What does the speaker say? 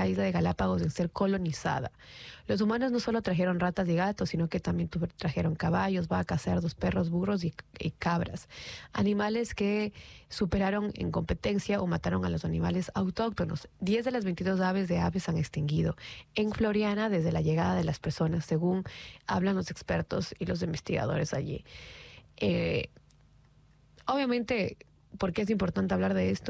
primera isla de Galápagos en ser colonizada. Los humanos no solo trajeron ratas y gatos, sino que también trajeron caballos, vacas, cerdos, perros, burros y cabras. Animales que superaron en competencia o mataron a los animales autóctonos. 10 de las 22 aves de aves han extinguido en Floriana desde la llegada de las personas, según hablan los expertos y los investigadores allí. Eh, Obviamente, ¿por qué es importante hablar de esto?